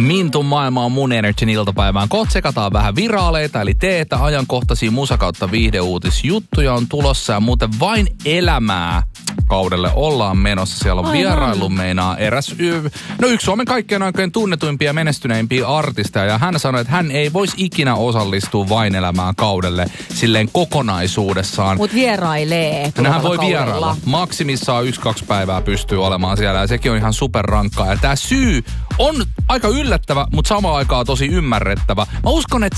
Mintun maailma on mun Energin iltapäivään. Kohta sekataan vähän viraaleita, eli teetä, ajankohtaisia musakautta viihdeuutisjuttuja on tulossa. Ja muuten vain elämää kaudelle ollaan menossa. Siellä on vierailu meinaa yksi Suomen kaikkien aikojen tunnetuimpia ja menestyneimpiä artisteja. Ja hän sanoi, että hän ei voisi ikinä osallistua vain elämään kaudelle silleen kokonaisuudessaan. Mut vierailee. Hän voi vierailla. Maksimissaan 1-2 päivää pystyy olemaan siellä ja sekin on ihan superrankkaa. Ja tää syy on aika yllättävä, mutta samaan aikaan tosi ymmärrettävä. Mä uskon, että